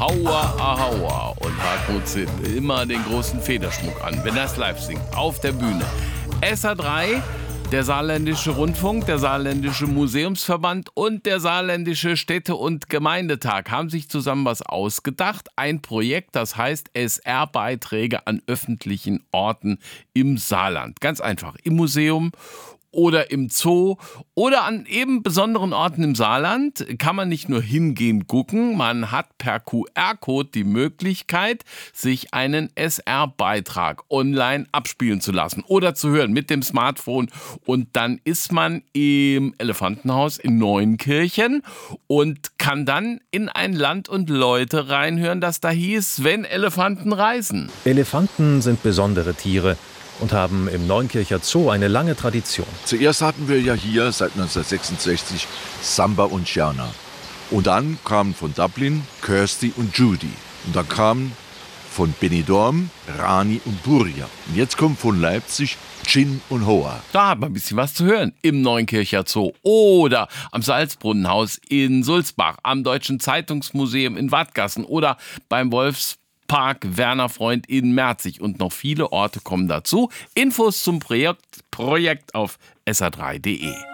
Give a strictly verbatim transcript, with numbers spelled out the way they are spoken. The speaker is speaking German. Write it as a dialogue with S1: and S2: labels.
S1: Aua, Aua und Hartmut Zittl immer den großen Federschmuck an, wenn er es live singt, auf der Bühne. S A drei, der Saarländische Rundfunk, der Saarländische Museumsverband und der Saarländische Städte- und Gemeindetag haben sich zusammen was ausgedacht. Ein Projekt, das heißt S R-Beiträge an öffentlichen Orten im Saarland. Ganz einfach, im Museum oder im Zoo oder an eben besonderen Orten im Saarland kann man nicht nur hingehen gucken, man hat per Q R-Code die Möglichkeit, sich einen S R-Beitrag online abspielen zu lassen oder zu hören mit dem Smartphone. Und dann ist man im Elefantenhaus in Neunkirchen und kann dann in ein Land und Leute reinhören, das da hieß, wenn Elefanten reisen.
S2: Elefanten sind besondere Tiere und haben im Neunkircher Zoo eine lange Tradition.
S3: Zuerst hatten wir ja hier seit neunzehnhundertsechsundsechzig Samba und Scherna. Und dann kamen von Dublin Kirsty und Judy. Und dann kamen von Benidorm Rani und Burja. Und jetzt kommt von Leipzig Chin und Hoa.
S1: Da hat man ein bisschen was zu hören im Neunkircher Zoo oder am Salzbrunnenhaus in Sulzbach, am Deutschen Zeitungsmuseum in Wadgassen oder beim Wolfs Park Werner Freund in Merzig und noch viele Orte kommen dazu. Infos zum Projekt, Projekt auf S A drei punkt de.